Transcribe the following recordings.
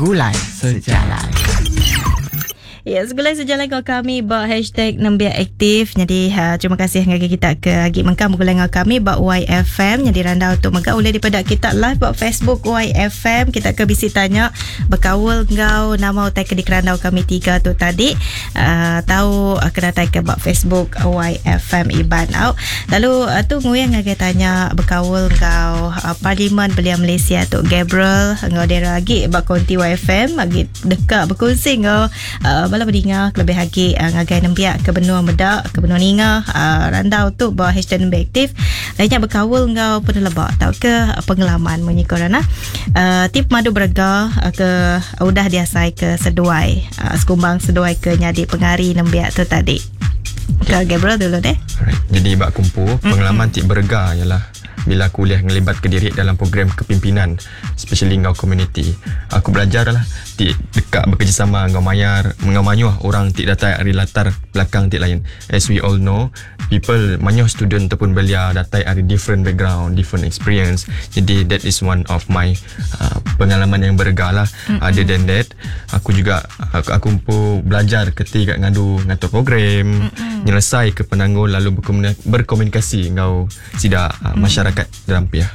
Gulai Sejalan. Ya, segala sejalan dengan kami buat hashtag Nembiak Aktif. Jadi terima kasih dengan kita ke Agik Mengkam bergulai dengan kami buat YFM. Jadi randa untuk megak boleh daripada kita live buat Facebook YFM. Kita ke bisi tanya berkawal ngau nama utai ke di kerandau kami 3 tu tadi. Tahu kena tai ke buat Facebook YFM Iban out. Lalu tu nguyang ngau tanya berkawal ngau Parlimen Belia Malaysia tu Gabriel ngau daerah Agik buat konti YFM Agik dekat berkongsi ngau bala berdinga lebih lagi ngagai nembiak ke benua medak ke benua ninga randau tu bawa hashtag nembiak aktif lainnya berkawal ngau penelebak tau ke pengalaman menyikorana tip madu berga ke udah diasai ke seduai sekumbang seduai ke nyadi pengari nembiak tu tadi ke Gabriel dulu deh. Alright. Jadi bak kumpul pengalaman tip berga ialah bila aku kuliah ngelibat ke diri dalam program kepimpinan especially ngau community. Aku belajar lah dekat bekerjasama ngau mayuh orang tik datai dari latar belakang tik lain. As we all know, people mayuh student ataupun belia datai dari different background, different experience. Jadi that is one of my pengalaman yang berharga lah. Other than that, aku juga aku pun belajar ketika ngatur program, nyelesai ke penanggung lalu berkomunikasi ngau sida masyarakat dalam pihak.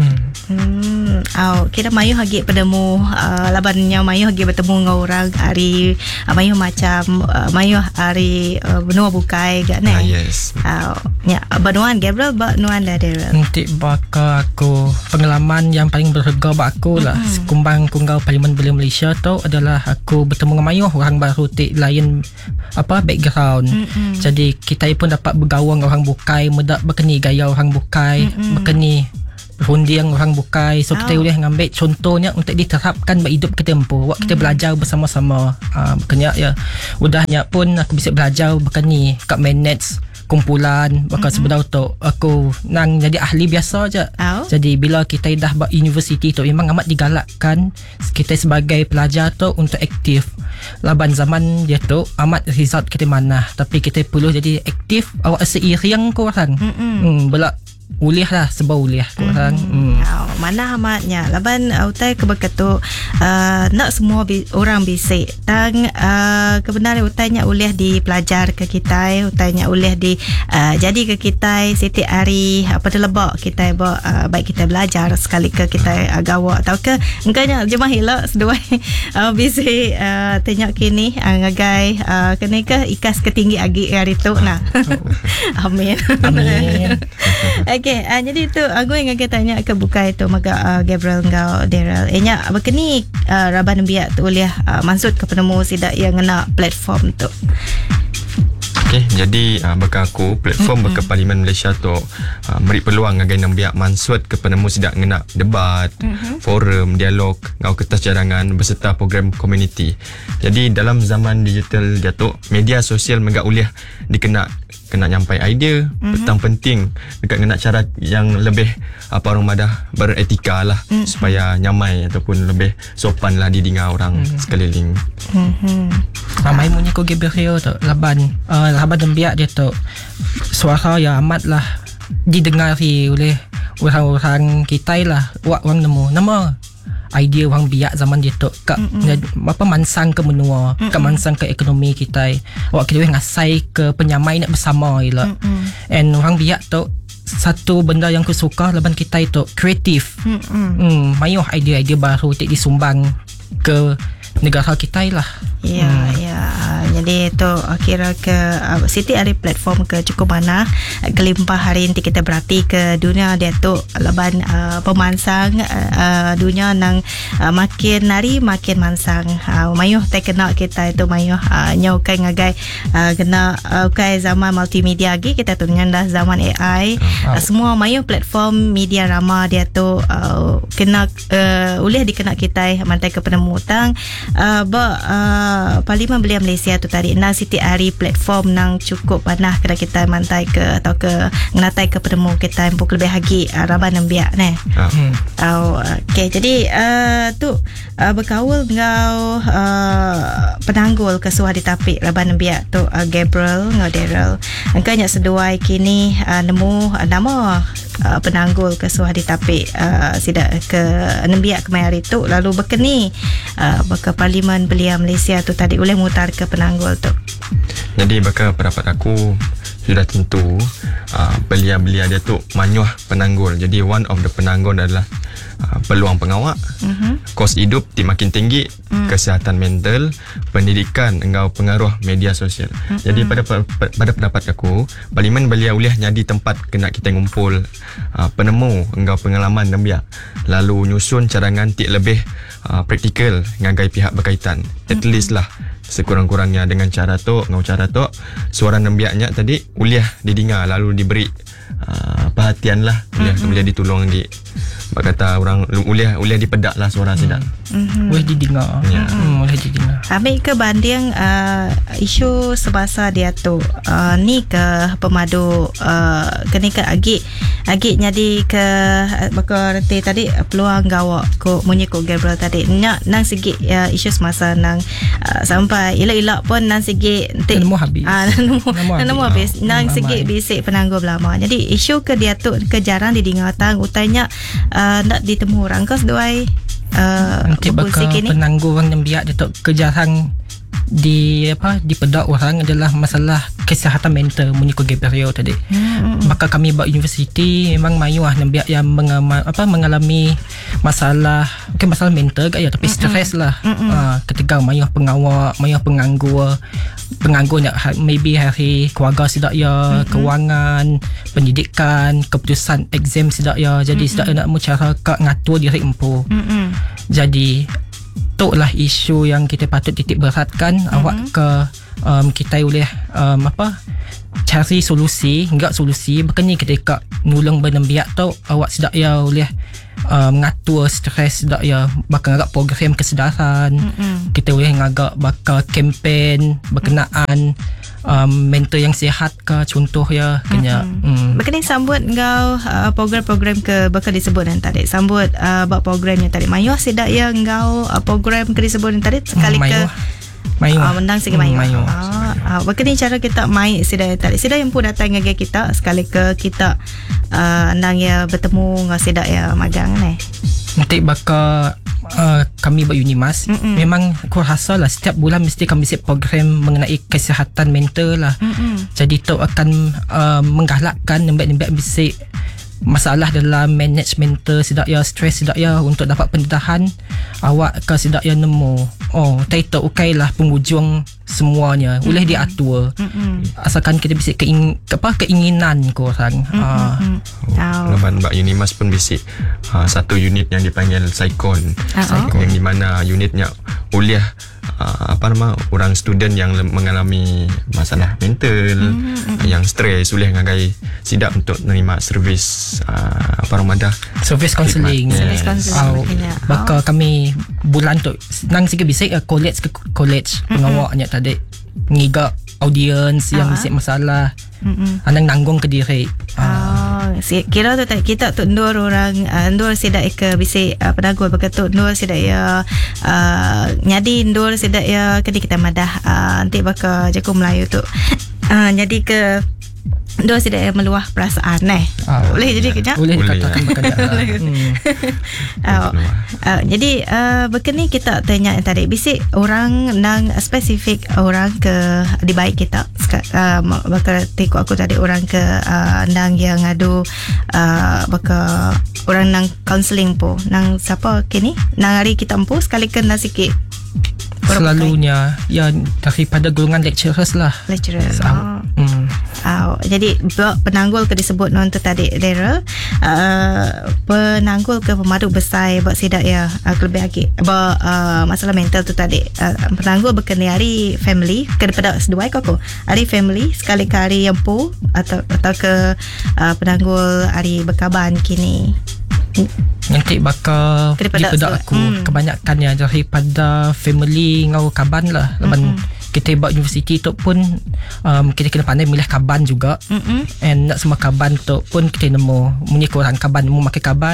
Kira mayuh lagi bertemu labannya mayuh lagi bertemu dengan orang hari mayuh macam mayuh hari benua bukai gak ne. Yes. Ya benuan Gabriel benuan lah Daryl. Nanti baka aku pengalaman yang paling berharga bak aku lah sekumbang kungau Parlimen Belia Malaysia tu adalah aku bertemu dengan mayuh orang baru tik lain background. Jadi kita pun dapat bergaul dengan orang bukai, medak berkeni gaya orang bukai, berkeni hundiang orang bukai. So kita boleh ngambil contohnya untuk diterapkan buat hidup kita empu. Waktu kita belajar bersama-sama berkenya ya. Udahnya pun aku bisa belajar berkeni kat manage kumpulan bakal sebenarnya tu aku nang jadi ahli biasa je. Jadi bila kita dah buat universiti tu memang amat digalakkan kita sebagai pelajar tu untuk aktif. Laban zaman dia tu amat result kita mana tapi kita perlu jadi aktif awak seiring korang. Bela uliah lah sebab uliah korang. Mana amatnya laban utai kebeketu nak semua orang bisik tang kebenaran utainya uliah di pelajar ke kita utainya uliah di jadi ke kita setiap hari apa terlebak kita baik kita belajar sekali ke kita gawak atau ke engkanya jemaah hilak seduai bisik tanya kini ngagai kena ke ikas ketinggi agi hari tu nah. Amin. Okay, jadi tu aku yang tanya ke bukai tu maka Gabriel ngau Daryl enya berkeni raban biak tu uliah maksud ke penemu sidak yang ngena platform tu. Okay, jadi baka aku platform baka Parlimen Malaysia tu beri peluang ngagai nembiak mansut ke penemu sidak ngena debat, forum, dialog ngau kertas cadangan beserta program community. Jadi dalam zaman digital dia tu media sosial megak uliah kena nyampai idea petang penting dekat kena cara yang lebih orang madah beretika lah supaya nyamai ataupun lebih sopan lah didengar orang sekeliling. Ramai punya ko Gabriel tu laban nembiak dia tu suara yang amat lah didengari oleh orang-orang kita lah orang nemu nama idea orang biak zaman dia tu apa mansang ke menua ke mansang ke ekonomi kita awak kita ngasai ke penyamai nak bersama gila and orang biak tu satu benda yang aku suka laban kita itu kreatif mayuh idea-idea baru tik disumbang ke negara kita lah. Jadi itu kira ke Siti hari platform ke cukup mana kelimpah hari ini kita berarti ke dunia dia tu laban pemansang dunia nang makin nari makin mansang mayuh tak kena kita itu mayuh nyaukai ngagai kena kai zaman multimedia lagi kita tu dah zaman AI semua mayuh platform media ramah dia tu kena boleh dikena kita mantai ke penemu utang Parlimen Belia Malaysia tu tadi nang Siti Ari platform nang cukup panah kena kita mantai ke atau ke ngelatai ke penemu kita empuk lebih lagi raban nembiak ne. Okey, jadi tu berkaul ngau penanggul ke suah di tapik raban nembiak tu Gabriel ngau Daryl. Engkau nyak seduai kini nemu nama penanggul ke suah di tapik sidak ke nembiak kemari tu lalu berkeni ke Parlimen Belia Malaysia tu tadi boleh mutar ke penanggul tu. Jadi bakal pendapat aku sudah tentu belia-belia dia tu manyuh penanggul. Jadi one of the penanggul adalah peluang pengawak, kos hidup makin tinggi, kesihatan mental, pendidikan, engkau pengaruh media sosial. Jadi pada pendapat aku, Parlimen Belia Uliah nyadi tempat kena kita ngumpul penemu engkau pengalaman nembiak, lalu nyusun cadangan tik lebih praktikal ngagai pihak berkaitan. At least lah sekurang-kurangnya dengan cara tu suara nembiaknya tadi uliah didengar lalu diberi perhatian lah, uliah ditolong di kata orang uliah dipedak lah suara sidak. Boleh didengar. Boleh didengar. Ambil ke banding isu semasa dia tu ni ke pemadu kini ke agik nyadi ke bakal reti tadi peluang gawak ko munyi ko Gabriel tadi nyak nang segi isu semasa nang sampai ilak pun nang segi nemu habis. Nemu habis nang segi bisik penangguh lama. Jadi isu ke dia tu ke jarang didengar tang utainya nak ditemu orang kau seduai nanti bakal penangguh orang nembiak dia tu kejarang dipedak orang adalah masalah kesihatan mental munyi ko Gabriel tadi. Maka kami buat universiti memang mayu nembiak yang mengalami masalah masalah mental gaya tapi stres lah. Ketika mayu pengawak, mayu penganggur maybe hari keluarga sidak ya, kewangan, pendidikan, keputusan exam sidak ya. Jadi sidak nak cara ngatur diri empu. Jadi tu lah isu yang kita patut titik beratkan. Awak ke kita boleh cari solusi, enggak solusi berkeni ketika nulung benembiak tu awak sidak ya boleh mengatur stres sidak ya, bakal ngagak program kesedaran. Kita boleh ngagak bakal kempen berkenaan mental yang sihat ke contoh ya kena. Berkini sambut engkau program-program ke bakal disebut yang tadi sambut buat program yang tadi mayu sidak ya engkau program ke disebut yang tadi sekali ke menang segi mayu. Begini cara kita main sidai tadi. Sidai yang pun datang dengan kita sekali ke kita nang ya bertemu dengan sidai ya magang ni. Nanti bakal kami buat Unimas. Memang aku rasa lah setiap bulan mesti kami set program mengenai kesihatan mental lah. Jadi tu akan menggalakkan nembak-nembak bisik masalah dalam management sidak ya, stres sidak ya untuk dapat pendedahan awak ke sidak ya nemu title ukai lah penghujung semuanya boleh diatur asalkan kita bisik keinginan korang. Lepas Mbak Unimas pun bisik satu unit yang dipanggil Saikon yang di mana unitnya uliah orang student yang mengalami masalah mental, yang stres boleh ngagai sidak untuk menerima servis service counselling. Bakal kami bulan tu nang sikit bisik college pengawaknya tadi ngigak audience yang bisik masalah anang nanggung ke diri. Kira tu tak kita tu ndur orang ndur sidak ke bisik penangguh begitu ndur sidak ya nyadi ndur sidak ya kedi kita madah nanti bakal jago Melayu tu jadi ke ndur sidak meluah perasaan boleh jadi kejap boleh dikatakan jadi begini kita tanya tadi bisik orang nang spesifik orang ke di baik kita bakal tengok aku tadi orang ke nang yang ngadu bakal orang nang counselling po nang siapa kini nang hari kita empu sekali kena sikit selalunya ya daripada golongan lecturers lah. Jadi penanggul ke disebut non tu tadi Daryl penanggul ke pemadu besar buat sidak ya lebih lagi masalah mental tu tadi penanggul berkena hari family kepada sedua koko hari family sekali ke hari empu atau ke penanggul hari berkaban kini nanti bakal Daripada daripada aku kebanyakannya daripada family ngau kaban lah. Leban kita buat universiti tu pun kita kena pandai milih kaban juga. And nak semua kaban tu pun kita nemu munyi korang kaban mu makan kaban.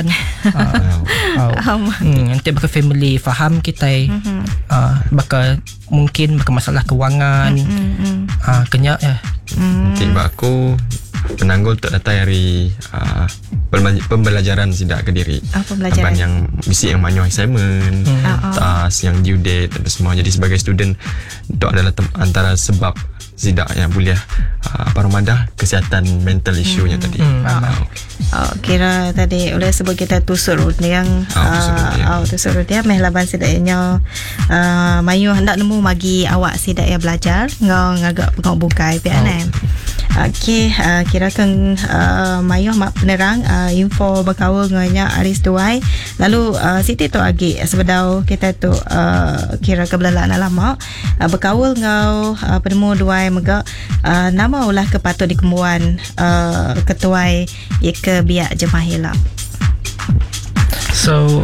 Nanti bakal family faham kita bakal mungkin bakal masalah kewangan. Kenyak ya. Nanti aku penanggul tak datang hari pembelajaran sidak ke diri. Pembelajaran yang bisik yang manyuh assignment, tas yang due date dan semua. Jadi sebagai student itu adalah antara sebab sidak yang boleh Ramadah kesihatan mental issue-nya tadi. Kira tadi oleh sebut kita tusuk yang tusuk dia meh laban sidaknya mayu hendak nemu magi awak sidak ya belajar ngagak ngau bukai pianan. Okey, kirakan mayu mak penerang info berkawal nganya Aris Tuai. Lalu Siti tu agi sebedau kita tu kira kebelalaan lama berkawal ngau penemu duai mega nama ulah kepatut dikembuan ketuai ia ke biak jemaah hilang. So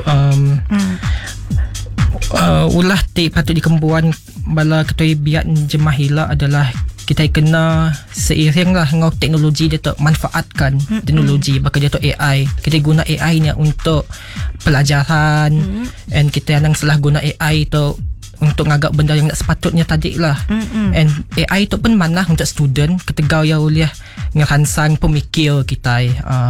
ulah ti patut dikembuan bala ketua biak jemaah hilang adalah kita kena seiring lah dengan teknologi dia tu manfaatkan teknologi bakal dia tu AI. Kita guna AI ni untuk pelajaran and kita yang salah guna AI tu untuk ngagak benda yang tak sepatutnya tadi lah. And AI tu pun mana untuk student ketegau ya boleh ngeransang pemikir kita.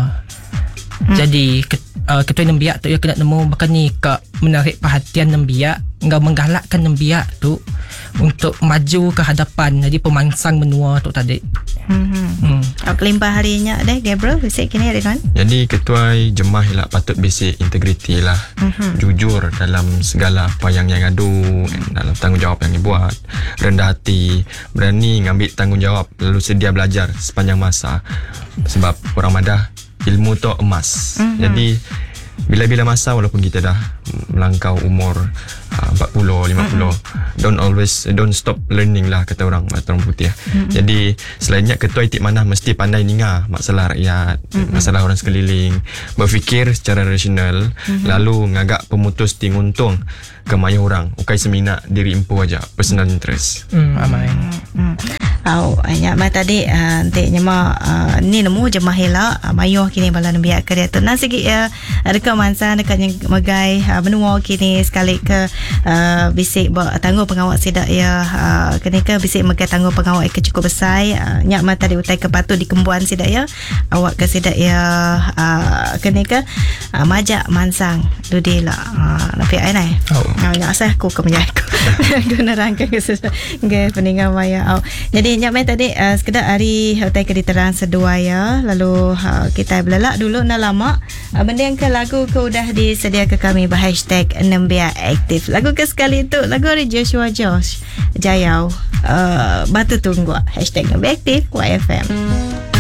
Jadi ketua nembiak tu ya kena nemu bakal ni ke menarik perhatian nembiak, enggak menggalakkan nembiak tu untuk maju ke hadapan. Jadi pemangsang menua tu tadi. Kelimpah harinya deh Gabriel bisik kini Ridwan. Jadi ketua jemaah lah patut basic integriti lah. Jujur dalam segala apa yang adu, dalam tanggungjawab yang dibuat, rendah hati, berani ngambil tanggungjawab, lalu sedia belajar sepanjang masa. Sebab Ramadah ilmu tu emas. Jadi bila-bila masa walaupun kita dah melangkau umur 40, 50, don't stop learning lah kata orang putih. Jadi selainnya ketua itik mana mesti pandai ninga masalah rakyat, masalah orang sekeliling, berfikir secara rasional, lalu ngagak pemutus tinguntung ke maya orang, ukai semina diri empu aja, personal interest. Amai. Banyak mah tadi nanti nyama ni nemu jemaah hela mayuh kini bala nembiak ke dia tu nan sikit dekat mansan dekat yang megai benua kini sekali ke bisik tangguh pengawal sidak ya kini ke bisik megai tangguh pengawal ke cukup besar nyak mah tadi utai ke patut dikembuan sidak ya awak ke sidak ya kini ke majak mansang dudila tapi ai nai nyak asah aku ke menjaku guna rangka ke peninggal maya jadi nyamai tadi sekedar hari hotel ke diterang sedua ya lalu kita belalak dulu nak lama benda yang ke lagu ke udah disedia ke kami #6biak aktif lagu ke sekali tu lagu dari Joshua Josh Jayau batu tunggu #6biak aktif YFM.